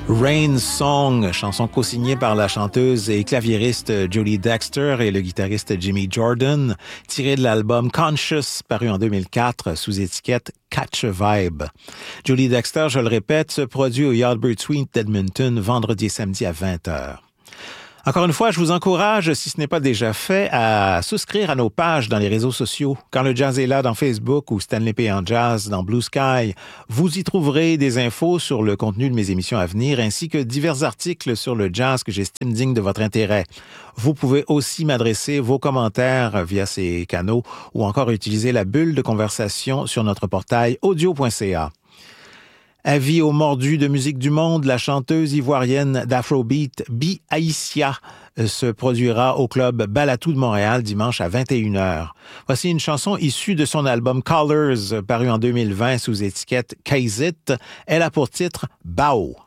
Rain Song, chanson co-signée par la chanteuse et claviériste Jodie Dexter et le guitariste Jimmy Jordan, tirée de l'album Conscious, paru en 2004 sous étiquette Catch a Vibe. Jodie Dexter, je le répète, se produit au Yardbird Suite d'Edmonton vendredi et samedi à 20h. Encore une fois, je vous encourage, si ce n'est pas déjà fait, à souscrire à nos pages dans les réseaux sociaux. Quand le jazz est là dans Facebook ou Stanley P. en Jazz dans Blue Sky, vous y trouverez des infos sur le contenu de mes émissions à venir ainsi que divers articles sur le jazz que j'estime digne de votre intérêt. Vous pouvez aussi m'adresser vos commentaires via ces canaux ou encore utiliser la bulle de conversation sur notre portail audio.ca. Avis aux mordus de musique du monde, la chanteuse ivoirienne d'Afrobeat, Bi Aïssia, se produira au club Balatou de Montréal dimanche à 21h. Voici une chanson issue de son album Colors, paru en 2020 sous étiquette Kazit. Elle a pour titre Bao.